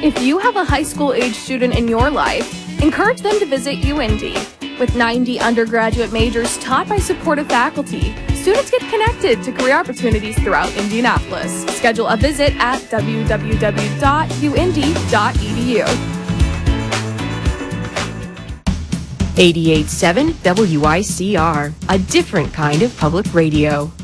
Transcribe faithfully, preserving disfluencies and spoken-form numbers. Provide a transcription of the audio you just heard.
If you have a high school age student in your life, encourage them to visit U Indy. With ninety undergraduate majors taught by supportive faculty, students get connected to career opportunities throughout Indianapolis. Schedule a visit at w w w dot u indy dot e d u. eighty-eight point seven W I C R, a different kind of public radio.